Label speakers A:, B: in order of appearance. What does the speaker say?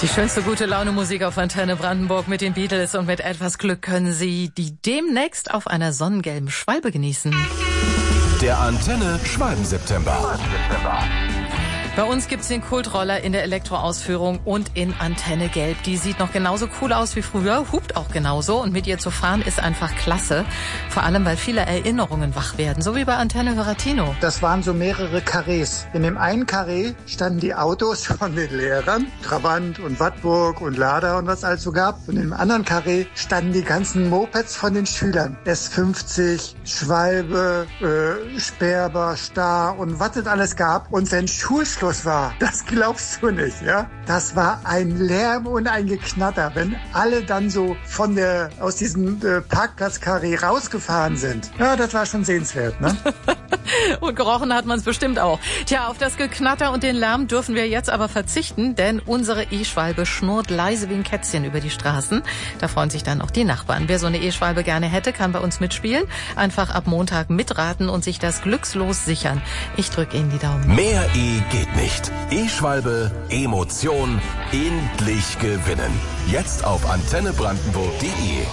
A: Die schönste Gute-Laune-Musik auf Antenne Brandenburg mit den Beatles, und mit etwas Glück können Sie die demnächst auf einer sonnengelben Schwalbe genießen.
B: Der Antenne Schwalben-September.
A: Bei uns gibt's den Kultroller in der Elektroausführung und in Antenne Gelb. Die sieht noch genauso cool aus wie früher, hupt auch genauso, und mit ihr zu fahren ist einfach klasse. Vor allem, weil viele Erinnerungen wach werden, so wie bei Antenne Höratino.
C: Das waren so mehrere Karrees. In dem einen Karree standen die Autos von den Lehrern, Trabant und Wartburg und Lada und was alles so gab. Und im anderen Karree standen die ganzen Mopeds von den Schülern. S50, Schwalbe, Sperber, Star und was es alles gab. Und wenn Schulschluss war, das glaubst du nicht, ja? Das war ein Lärm und ein Geknatter, wenn alle dann so aus diesem Parkplatz-Karree rausgefahren sind. Ja, das war schon sehenswert, ne?
A: Und gerochen hat man es bestimmt auch. Tja, auf das Geknatter und den Lärm dürfen wir jetzt aber verzichten, denn unsere E-Schwalbe schnurrt leise wie ein Kätzchen über die Straßen. Da freuen sich dann auch die Nachbarn. Wer so eine E-Schwalbe gerne hätte, kann bei uns mitspielen. Einfach ab Montag mitraten und sich das glückslos sichern. Ich drücke Ihnen die Daumen.
B: Mehr E geht nicht. E-Schwalbe, Emotion, endlich gewinnen. Jetzt auf antennebrandenburg.de.